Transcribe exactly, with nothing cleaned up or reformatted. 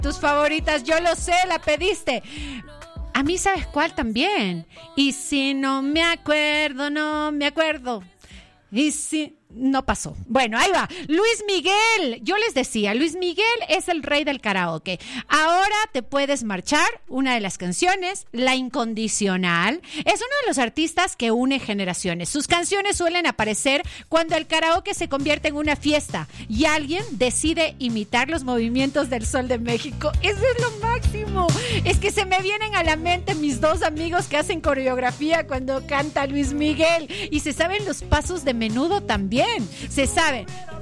tus favoritas, yo lo sé, la pediste. A mí, ¿sabes cuál también? Y si no me acuerdo, no me acuerdo. Y si... No pasó. Bueno, ahí va. Luis Miguel. Yo les decía, Luis Miguel es el rey del karaoke. Ahora te puedes marchar. Una de las canciones, La Incondicional, es uno de los artistas que une generaciones. Sus canciones suelen aparecer cuando el karaoke se convierte en una fiesta y alguien decide imitar los movimientos del Sol de México. Eso es lo máximo. Es que se me vienen a la mente mis dos amigos que hacen coreografía cuando canta Luis Miguel y se saben los pasos de Menudo también. Se sabe